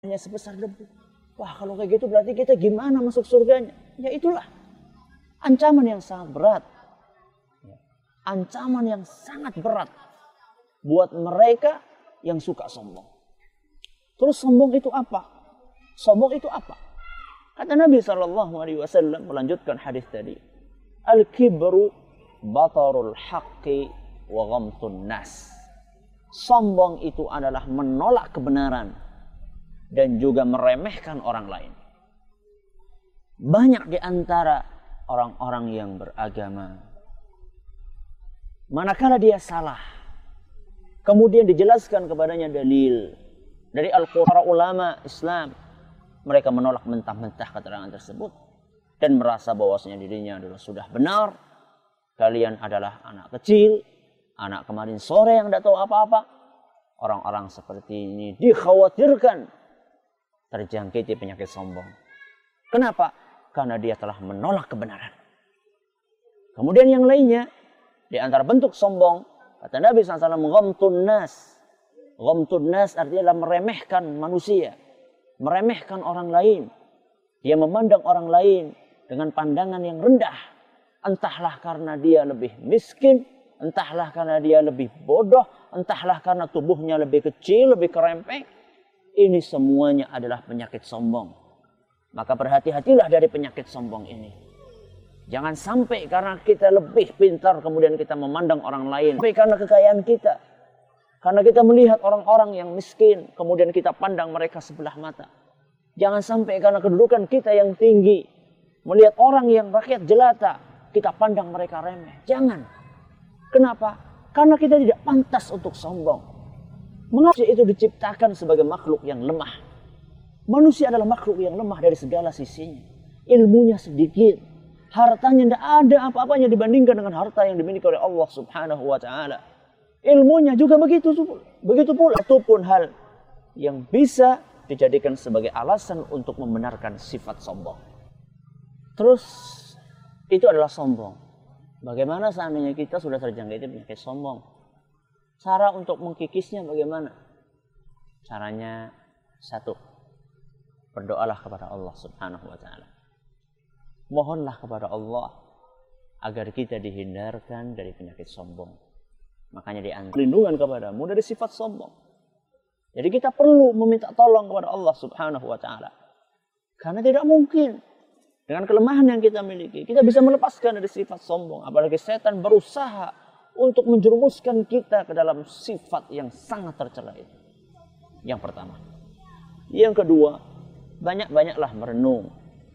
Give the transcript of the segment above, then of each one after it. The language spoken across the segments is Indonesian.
hanya sebesar debu. Wah, kalau kayak gitu berarti kita gimana masuk surganya? Ya itulah ancaman yang sangat berat. Ancaman yang sangat berat buat mereka yang suka sombong. Terus sombong itu apa? Sombong itu apa? Kata Nabi SAW melanjutkan hadis tadi. Al-kibru batarul haqqi wa ghamtun nas. Sombong itu adalah menolak kebenaran dan juga meremehkan orang lain. Banyak di antara orang-orang yang beragama, manakala dia salah, kemudian dijelaskan kepadanya dalil dari Al-Quran, ulama Islam, mereka menolak mentah-mentah keterangan tersebut dan merasa bahwasanya dirinya adalah sudah benar. Kalian adalah anak kecil, anak kemarin sore yang tidak tahu apa-apa. Orang-orang seperti ini dikhawatirkan terjangkiti penyakit sombong. Kenapa? Karena dia telah menolak kebenaran. Kemudian yang lainnya, di antara bentuk sombong, kata Nabi SAW, ghamtun nas. Ghamtun nas artinya adalah meremehkan manusia, meremehkan orang lain. Dia memandang orang lain dengan pandangan yang rendah. Entahlah karena dia lebih miskin, entahlah karena dia lebih bodoh, entahlah karena tubuhnya lebih kecil, lebih kerempeng. Ini semuanya adalah penyakit sombong. Maka berhati-hatilah dari penyakit sombong ini. Jangan sampai karena kita lebih pintar kemudian kita memandang orang lain. Sampai karena kekayaan kita. Karena kita melihat orang-orang yang miskin, kemudian kita pandang mereka sebelah mata. Jangan sampai karena kedudukan kita yang tinggi, melihat orang yang rakyat jelata, kita pandang mereka remeh. Jangan. Kenapa? Karena kita tidak pantas untuk sombong. Manusia itu diciptakan sebagai makhluk yang lemah. Manusia adalah makhluk yang lemah dari segala sisinya. Ilmunya sedikit. Hartanya tidak ada apa-apanya dibandingkan dengan harta yang dimiliki oleh Allah Subhanahu wa ta'ala. Ilmunya juga begitu pula. Itu pun hal yang bisa dijadikan sebagai alasan untuk membenarkan sifat sombong. Terus itu adalah sombong. Bagaimana seandainya kita sudah terjangkiti penyakit sombong? Cara untuk mengkikisnya bagaimana? Caranya satu, berdoalah kepada Allah Subhanahu wa ta'ala. Mohonlah kepada Allah agar kita dihindarkan dari penyakit sombong. Makanya diantara perlindungan kepadamu dari sifat sombong. Jadi kita perlu meminta tolong kepada Allah Subhanahu wa ta'ala. Karena tidak mungkin dengan kelemahan yang kita miliki, kita bisa melepaskan dari sifat sombong. Apalagi setan berusaha untuk menjerumuskan kita ke dalam sifat yang sangat tercela itu. Yang pertama. Yang kedua, banyak-banyaklah merenung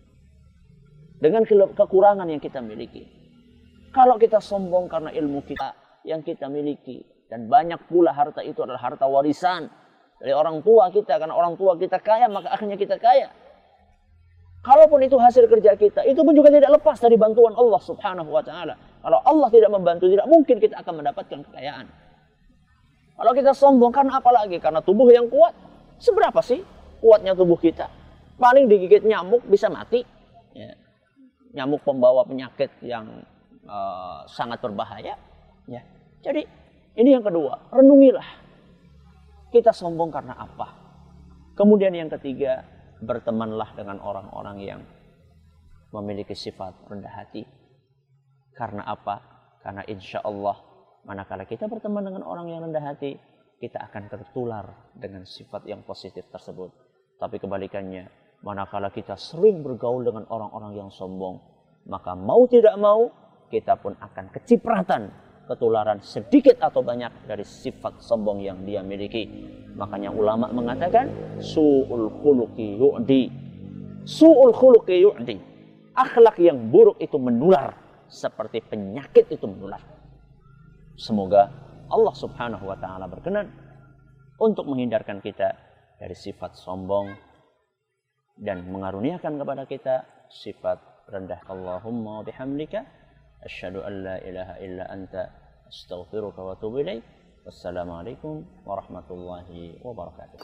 dengan kekurangan yang kita miliki. Kalau kita sombong karena ilmu kita yang kita miliki, dan banyak pula harta itu adalah harta warisan dari orang tua kita, karena orang tua kita kaya maka akhirnya kita kaya. Kalaupun itu hasil kerja kita, itu pun juga tidak lepas dari bantuan Allah Subhanahu wa ta'ala. Kalau Allah tidak membantu, tidak mungkin kita akan mendapatkan kekayaan. Kalau kita sombong, karena apa lagi? Karena tubuh yang kuat. Seberapa sih kuatnya tubuh kita? Paling digigit nyamuk bisa mati. Ya. Nyamuk pembawa penyakit yang sangat berbahaya. Ya. Jadi ini yang kedua, renungilah. Kita sombong karena apa? Kemudian yang ketiga, bertemanlah dengan orang-orang yang memiliki sifat rendah hati. Karena apa? Karena insya Allah manakala kita berteman dengan orang yang rendah hati, kita akan tertular dengan sifat yang positif tersebut. Tapi kebalikannya, manakala kita sering bergaul dengan orang-orang yang sombong, maka mau tidak mau kita pun akan kecipratan ketularan sedikit atau banyak dari sifat sombong yang dia miliki. Makanya ulama mengatakan su'ul khuluqi yu'di. Su'ul khuluqi yu'di. Akhlak yang buruk itu menular seperti penyakit itu menular. Semoga Allah Subhanahu wa ta'ala berkenan untuk menghindarkan kita dari sifat sombong dan mengaruniakan kepada kita sifat rendah. Allahumma bihamdika asyhadu an la ilaha illa anta astaghfiruka wa atubu ilaik. Wassalamualaikum warahmatullahi wabarakatuh.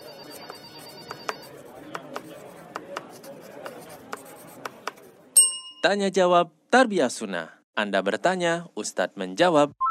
Tanya jawab Tarbiyah Sunnah. Anda bertanya, Ustadz menjawab.